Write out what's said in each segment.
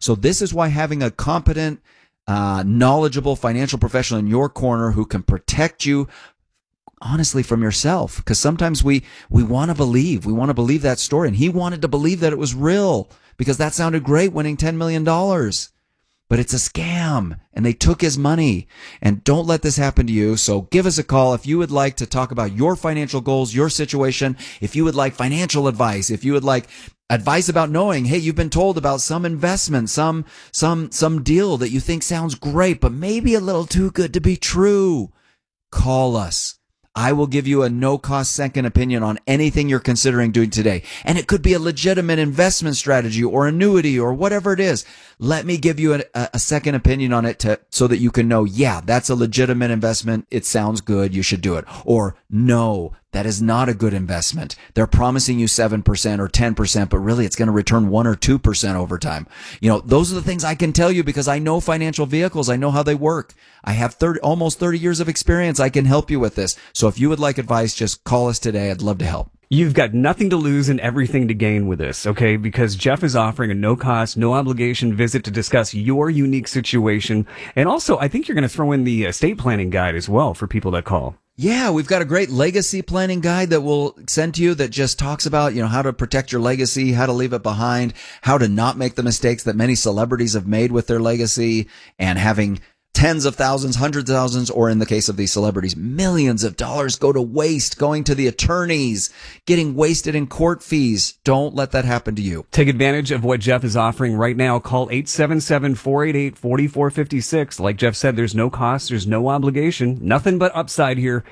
So this is why having a competent, knowledgeable financial professional in your corner who can protect you honestly from yourself, because sometimes we want to believe that story, and he wanted to believe that it was real because that sounded great, winning $10 million. But it's a scam, and they took his money. And don't let this happen to you. So give us a call if you would like to talk about your financial goals, your situation, if you would like financial advice, if you would like advice about knowing, hey, you've been told about some investment, some deal that you think sounds great, but maybe a little too good to be true. Call us. I will give you a no-cost second opinion on anything you're considering doing today. And it could be a legitimate investment strategy or annuity or whatever it is. Let me give you a second opinion on it so that you can know, yeah, that's a legitimate investment. It sounds good. You should do it. Or no, that is not a good investment. They're promising you 7% or 10%, but really it's going to return 1 or 2% over time. Those are the things I can tell you because I know financial vehicles. I know how they work. I have almost 30 years of experience. I can help you with this. So if you would like advice, just call us today. I'd love to help. You've got nothing to lose and everything to gain with this, okay? Because Jeff is offering a no-cost, no-obligation visit to discuss your unique situation. And also, I think you're going to throw in the estate planning guide as well for people that call. Yeah, we've got a great legacy planning guide that we'll send to you that just talks about, how to protect your legacy, how to leave it behind, how to not make the mistakes that many celebrities have made with their legacy, and having tens of thousands, hundreds of thousands, or in the case of these celebrities, millions of dollars go to waste, going to the attorneys, getting wasted in court fees. Don't let that happen to you. Take advantage of what Jeff is offering right now. Call 877-488-4456. Like Jeff said, there's no cost, there's no obligation, nothing but upside here.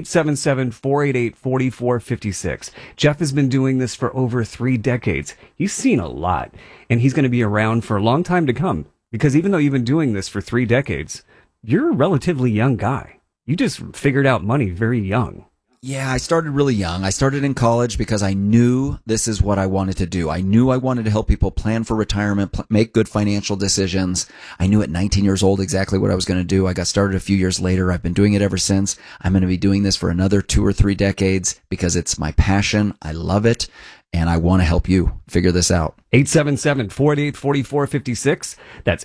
877-488-4456. Jeff has been doing this for over 3 decades. He's seen a lot, and he's going to be around for a long time to come. Because even though you've been doing this for 3 decades, you're a relatively young guy. You just figured out money very young. Yeah, I started really young. I started in college because I knew this is what I wanted to do. I knew I wanted to help people plan for retirement, make good financial decisions. I knew at 19 years old exactly what I was going to do. I got started a few years later. I've been doing it ever since. I'm going to be doing this for another 2 or 3 decades because it's my passion. I love it. And I want to help you figure this out. 877-488-4456. That's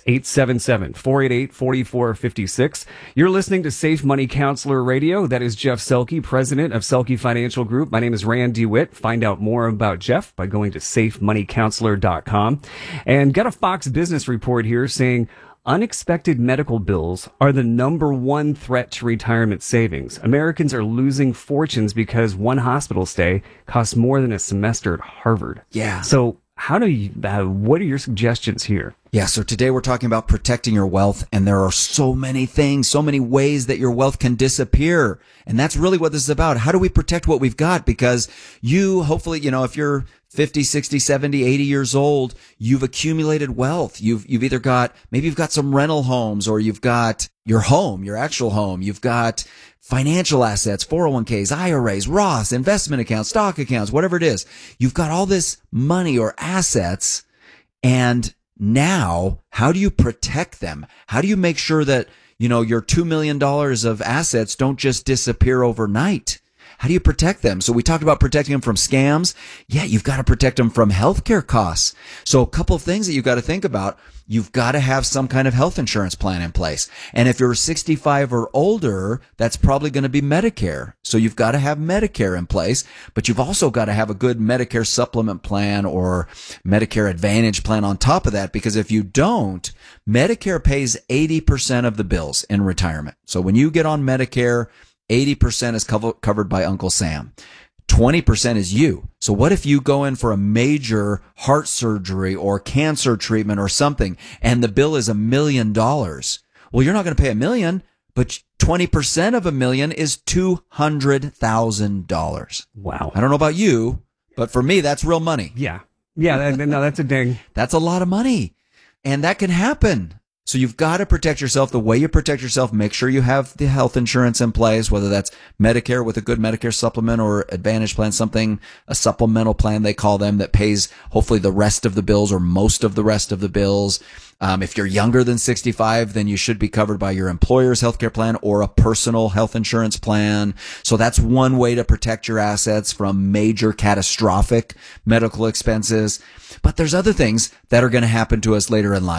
877-488-4456. You're listening to Safe Money Counselor Radio. That is Jeff Selke, president of Selke Financial Group. My name is Rand DeWitt. Find out more about Jeff by going to safemoneycounselor.com. And got a Fox Business report here saying unexpected medical bills are the #1 threat to retirement savings. Americans are losing fortunes because one hospital stay costs more than a semester at Harvard. Yeah. So what are your suggestions here? Yeah, so today we're talking about protecting your wealth, and there are so many things, so many ways that your wealth can disappear. And that's really what this is about. How do we protect what we've got? Because you, hopefully, if you're 50, 60, 70, 80 years old, you've accumulated wealth. You've either got, maybe you've got some rental homes, or you've got your home, your actual home. You've got financial assets, 401ks, IRAs, Roths, investment accounts, stock accounts, whatever it is. You've got all this money or assets, and now, how do you protect them? How do you make sure that, your $2 million of assets don't just disappear overnight? How do you protect them? So we talked about protecting them from scams. Yeah, you've got to protect them from healthcare costs. So a couple of things that you've got to think about. You've got to have some kind of health insurance plan in place. And if you're 65 or older, that's probably going to be Medicare. So you've got to have Medicare in place, but you've also got to have a good Medicare supplement plan or Medicare Advantage plan on top of that, because if you don't, Medicare pays 80% of the bills in retirement. So when you get on Medicare, 80% is covered by Uncle Sam. 20% is you. So what if you go in for a major heart surgery or cancer treatment or something, and the bill is $1 million? Well, you're not going to pay $1 million, but 20% of $1 million is $200,000. Wow. I don't know about you, but for me, that's real money. Yeah. Yeah. No, that's a ding. That's a lot of money. And that can happen. So you've got to protect yourself. The way you protect yourself, make sure you have the health insurance in place, whether that's Medicare with a good Medicare supplement or Advantage plan, a supplemental plan they call them, that pays hopefully the rest of the bills or most of the rest of the bills. If you're younger than 65, then you should be covered by your employer's healthcare plan or a personal health insurance plan. So that's one way to protect your assets from major catastrophic medical expenses. But there's other things that are going to happen to us later in life.